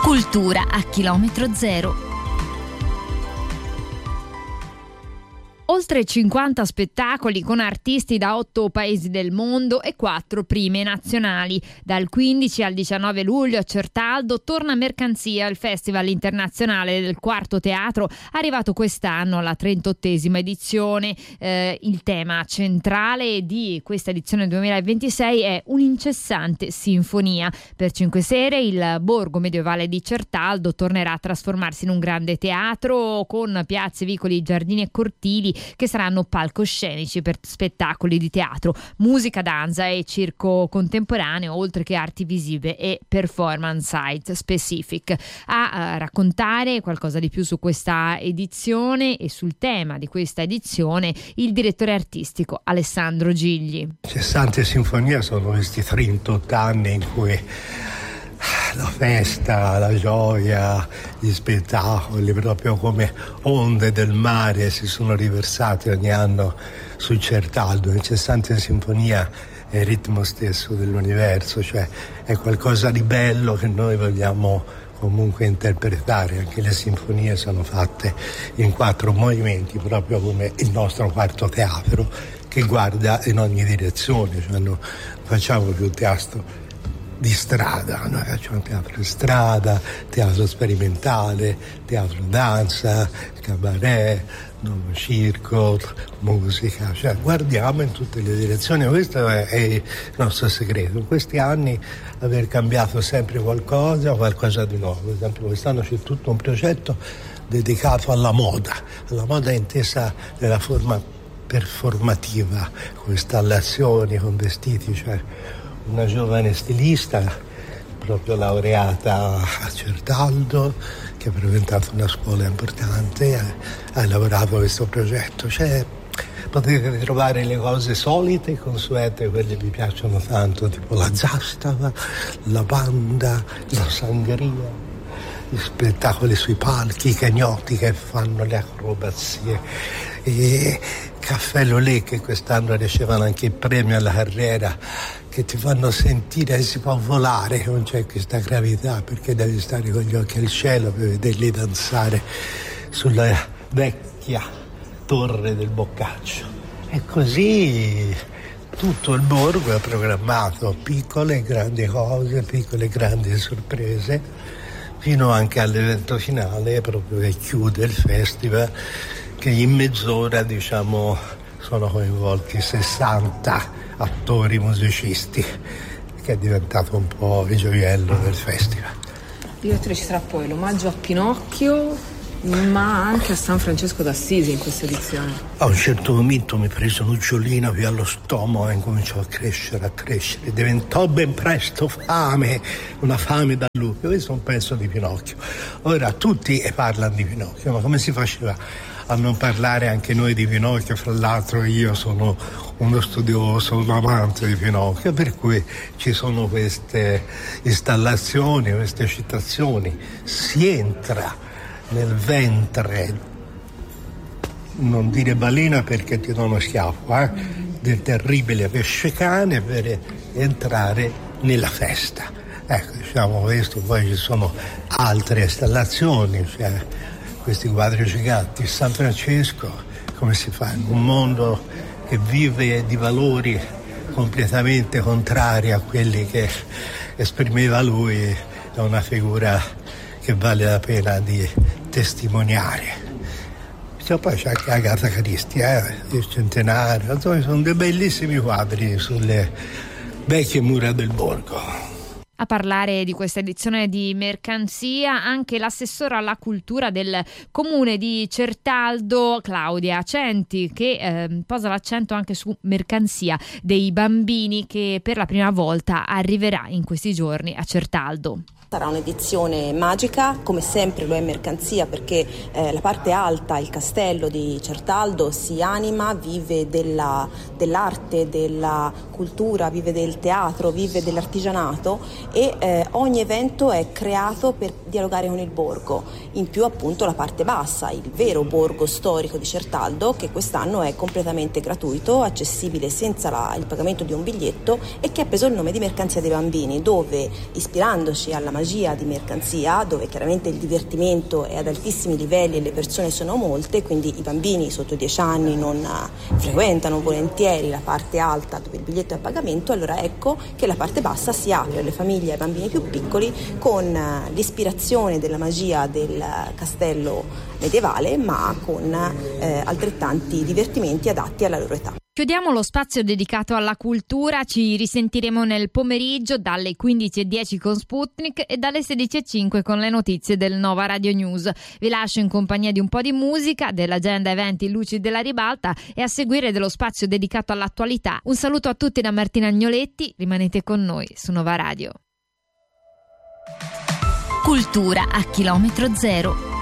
Cultura a chilometro zero. Oltre 50 spettacoli con artisti da 8 paesi del mondo e 4 prime nazionali. Dal 15 al 19 luglio a Certaldo torna Mercanzia, il festival internazionale del quarto teatro, arrivato quest'anno alla 38esima edizione. Il tema centrale di questa edizione 2026 è un'incessante sinfonia. Per 5 sere il borgo medievale di Certaldo tornerà a trasformarsi in un grande teatro con piazze, vicoli, giardini e cortili che saranno palcoscenici per spettacoli di teatro, musica, danza e circo contemporaneo, oltre che arti visive e performance site specific. A raccontare qualcosa di più su questa edizione e sul tema di questa edizione il direttore artistico Alessandro Gigli. 60 sinfonie sono questi 38 anni in cui la festa, la gioia, gli spettacoli proprio come onde del mare si sono riversati ogni anno su Certaldo. Incessante sinfonia è il ritmo stesso dell'universo, cioè è qualcosa di bello che noi vogliamo comunque interpretare. Anche le sinfonie sono fatte in 4 movimenti, proprio come il nostro quarto teatro, che guarda in ogni direzione, cioè non facciamo più teatro di strada, noi facciamo teatro di strada, teatro sperimentale, teatro danza, cabaret, nuovo circo, musica, cioè guardiamo in tutte le direzioni. Questo è il nostro segreto. In questi anni aver cambiato sempre qualcosa di nuovo. Per esempio quest'anno c'è tutto un progetto dedicato alla moda intesa nella forma performativa, con installazioni, con vestiti, cioè una giovane stilista proprio laureata a Certaldo che ha frequentato una scuola importante, ha lavorato a questo progetto. Cioè, potete trovare le cose solite, consuete, quelle che vi piacciono tanto, tipo la zastava, la banda, la sangria, gli spettacoli sui palchi, i cagnotti che fanno le acrobazie, e Caffè Lolé che quest'anno ricevano anche il premio alla carriera, che ti fanno sentire che si può volare, non c'è questa gravità perché devi stare con gli occhi al cielo per vederli danzare sulla vecchia torre del Boccaccio. E così tutto il borgo è programmato, piccole e grandi cose, piccole e grandi sorprese, fino anche all'evento finale proprio che chiude il festival, che in mezz'ora sono coinvolti 60 attori, musicisti, che è diventato un po' il gioiello del festival. Direttore, ci sarà poi l'omaggio a Pinocchio, ma anche a San Francesco d'Assisi in questa edizione. A un certo momento mi prese un'uggiolina via allo stomaco e incominciò a crescere, diventò ben presto una fame da lupo. Questo è un pezzo di Pinocchio. Ora tutti parlano di Pinocchio, ma come si faceva a non parlare anche noi di Pinocchio? Fra l'altro io sono uno studioso, un amante di Pinocchio, per cui ci sono queste installazioni, queste citazioni. Si entra nel ventre, non dire balena perché ti do uno schiaffo, del terribile pesce cane per entrare nella festa. Ecco, questo. Poi ci sono altre installazioni, cioè questi quadri giganti. San Francesco, come si fa? In un mondo che vive di valori completamente contrari a quelli che esprimeva lui, è una figura che vale la pena di testimoniare. Poi c'è anche Agatha Christie, il centenario, insomma, sono dei bellissimi quadri sulle vecchie mura del borgo. A parlare di questa edizione di Mercanzia anche l'assessora alla cultura del comune di Certaldo, Claudia Centi, che posa l'accento anche su Mercanzia dei bambini, che per la prima volta arriverà in questi giorni a Certaldo. Sarà un'edizione magica, come sempre lo è Mercanzia, perché la parte alta, il castello di Certaldo, si anima, vive dell'arte, della cultura, vive del teatro, vive dell'artigianato, e ogni evento è creato per dialogare con il borgo. In più appunto la parte bassa, il vero borgo storico di Certaldo, che quest'anno è completamente gratuito, accessibile senza il pagamento di un biglietto, e che ha preso il nome di Mercanzia dei bambini, dove, ispirandoci alla magia di mercanzia, dove chiaramente il divertimento è ad altissimi livelli e le persone sono molte, quindi i bambini sotto 10 anni non frequentano volentieri la parte alta dove il biglietto è a pagamento, allora ecco che la parte bassa si apre alle famiglie e ai bambini più piccoli con l'ispirazione della magia del castello medievale, ma con altrettanti divertimenti adatti alla loro età. Chiudiamo lo spazio dedicato alla cultura, ci risentiremo nel pomeriggio dalle 15:10 con Sputnik e dalle 16:05 con le notizie del Nova Radio News. Vi lascio in compagnia di un po' di musica, dell'agenda eventi Luci della Ribalta e a seguire dello spazio dedicato all'attualità. Un saluto a tutti da Martina Agnoletti, rimanete con noi su Nova Radio. Cultura a chilometro zero.